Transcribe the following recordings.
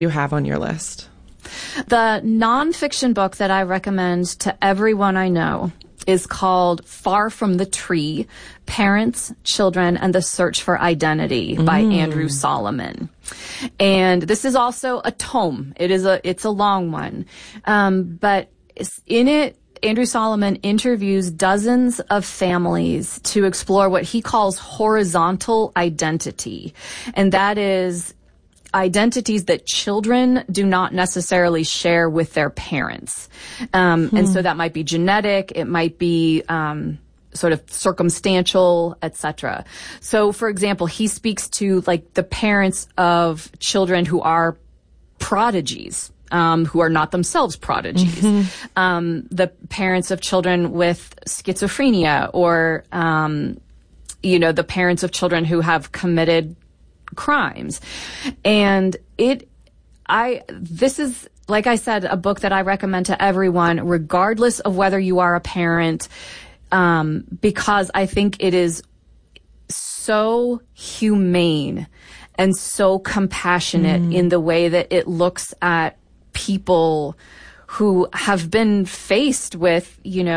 you have on your list? The nonfiction book that I recommend to everyone I know is called Far from the Tree, Parents, Children, and the Search for Identity by Andrew Solomon. And this is also a tome. It's a long one. But in it, Andrew Solomon interviews dozens of families to explore what he calls horizontal identity. And that is identities that children do not necessarily share with their parents. And so that might be genetic, it might be sort of circumstantial, etc. So, for example, he speaks to like the parents of children who are prodigies. Who are not themselves prodigies. The parents of children with schizophrenia or, the parents of children who have committed crimes. And this is, like I said, a book that I recommend to everyone, regardless of whether you are a parent, because I think it is so humane and so compassionate in the way that it looks at people who have been faced with,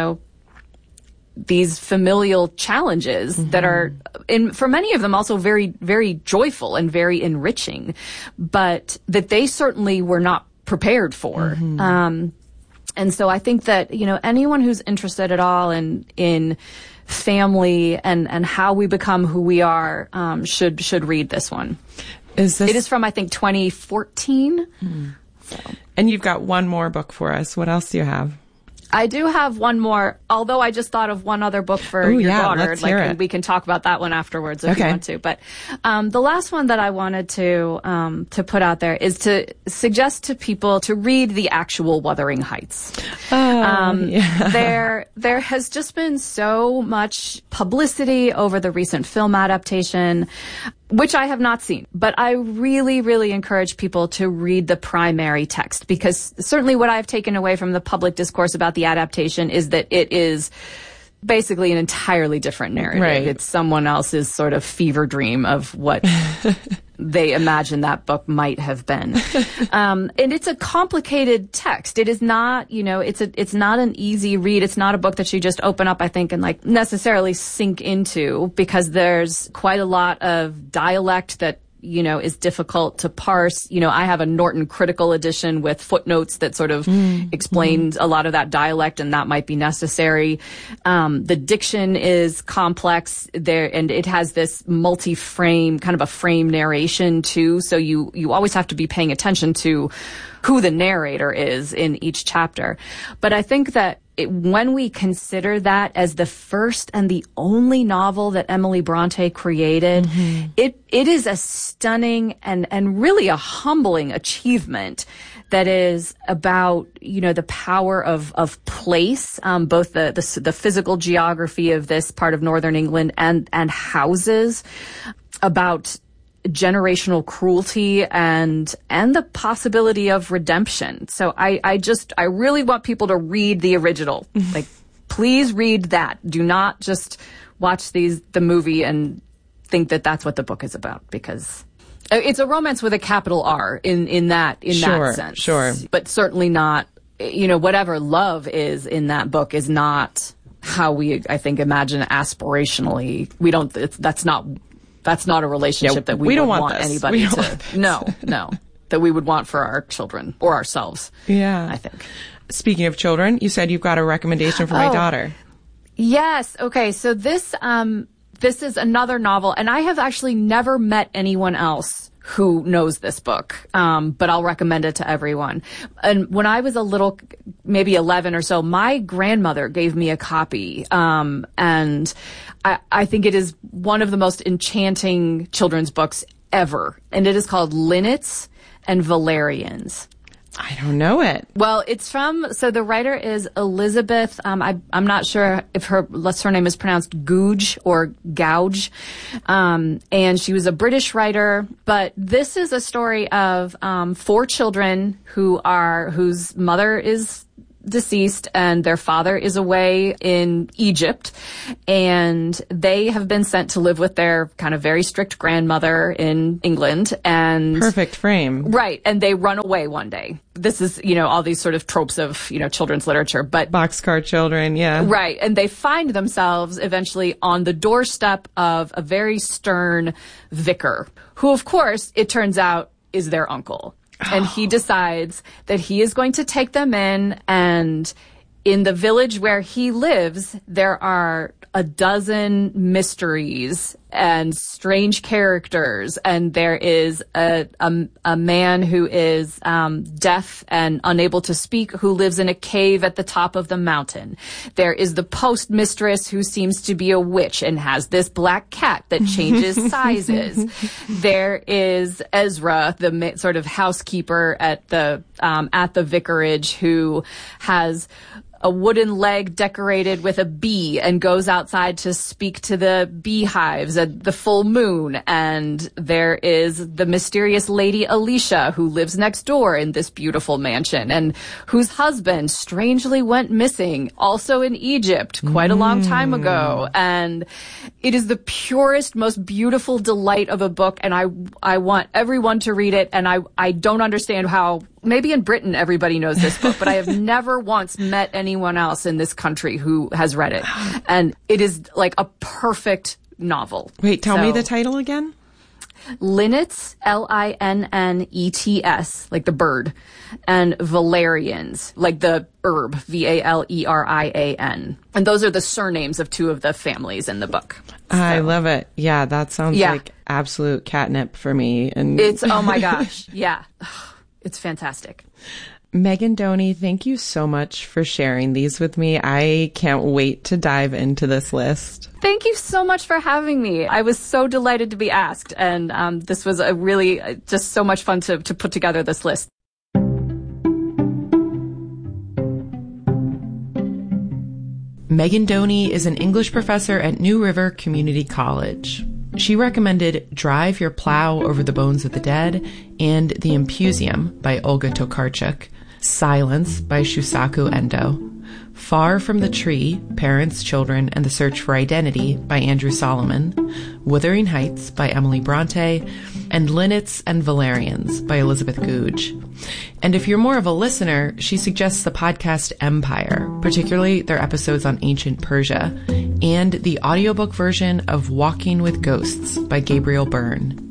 these familial challenges that are, for many of them, also very, very joyful and very enriching, but that they certainly were not prepared for. And so I think that, anyone who's interested at all in family and how we become who we are, should read this one. It is from, I think, 2014. So. And you've got one more book for us. What else do you have? I do have one more, although I just thought of one other book for your daughter. Let's hear it. We can talk about that one afterwards if you want to. But the last one that I wanted to put out there is to suggest to people to read The Actual Wuthering Heights. There has just been so much publicity over the recent film adaptation, which I have not seen. But I really, really encourage people to read the primary text, because certainly what I've taken away from the public discourse about the adaptation is that it is basically an entirely different narrative. Right. It's someone else's sort of fever dream of what they imagine that book might have been. And it's a complicated text. It is not, it's not an easy read. It's not a book that you just open up, I think, and necessarily sink into, because there's quite a lot of dialect that is difficult to parse. I have a Norton Critical edition with footnotes that sort of explains a lot of that dialect, and that might be necessary. The diction is complex there, and it has this multi-frame, kind of a frame narration too. So you always have to be paying attention to who the narrator is in each chapter. But I think that when we consider that as the first and the only novel that Emily Bronte created, it is a stunning and really a humbling achievement that is about, the power of place, both the physical geography of this part of northern England and houses, about generational cruelty and the possibility of redemption. So I really want people to read the original. Please read that. Do not just watch the movie and think that that's what the book is about, because it's a romance with a capital R in that sense. Sure. But certainly not, whatever love is in that book is not how we, I think, imagine aspirationally. That's not a relationship that we don't want anybody to. No, that we would want for our children or ourselves. Yeah. I think. Speaking of children, you said you've got a recommendation for my daughter. Yes. Okay. So this is another novel, and I have actually never met anyone else who knows this book, but I'll recommend it to everyone. And when I was a little, maybe 11 or so, my grandmother gave me a copy, and I think it is one of the most enchanting children's books ever. And it is called Linnets and Valerians. I don't know it. Well, so the writer is Elizabeth, I'm not sure if her surname is pronounced Gouge or Gouge, and she was a British writer, but this is a story of 4 children whose mother is deceased and their father is away in Egypt, and they have been sent to live with their kind of very strict grandmother in England. And perfect frame. Right. And they run away one day. This is, all these sort of tropes of, children's literature, but boxcar children. Yeah. Right. And they find themselves eventually on the doorstep of a very stern vicar who, of course, it turns out is their uncle. And he decides that he is going to take them in the village where he lives, there are a dozen mysteries and strange characters. And there is a man who is deaf and unable to speak, who lives in a cave at the top of the mountain. There is the postmistress who seems to be a witch and has this black cat that changes sizes. There is Ezra, the sort of housekeeper at the vicarage, who has a wooden leg decorated with a bee and goes outside to speak to the beehives at the full moon. And there is the mysterious Lady Alicia, who lives next door in this beautiful mansion and whose husband strangely went missing, also in Egypt quite a long time ago. And it is the purest, most beautiful delight of a book. And I want everyone to read it. And I don't understand how. Maybe in Britain everybody knows this book, but I have never once met anyone else in this country who has read it. And it is like a perfect novel. Wait, tell me the title again. Linnets, Linnets, like the bird, and Valerians, like the herb, Valerian. And those are the surnames of two of the families in the book. So. I love it. Yeah, that sounds like absolute catnip for me. And it's, oh my gosh. Yeah. It's fantastic. Megan Doney, thank you so much for sharing these with me. I can't wait to dive into this list. Thank you so much for having me. I was so delighted to be asked. And this was a really just so much fun to put together this list. Megan Doney is an English professor at New River Community College. She recommended Drive Your Plow Over the Bones of the Dead and The Impusium by Olga Tokarczuk, Silence by Shusaku Endo, Far from the Tree, Parents, Children, and the Search for Identity by Andrew Solomon, Wuthering Heights by Emily Bronte, and Linnets and Valerians by Elizabeth Goudge. And if you're more of a listener, she suggests the podcast Empire, particularly their episodes on ancient Persia, and the audiobook version of Walking with Ghosts by Gabriel Byrne.